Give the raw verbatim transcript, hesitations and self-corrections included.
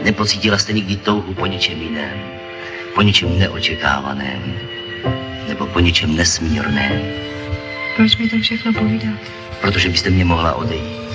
Nepocítila jste nikdy touhu po něčem jiném, po něčem neočekávaném, nebo po něčem nesmírném? Proč mi to všechno povídat? Protože byste mě mohla odejít.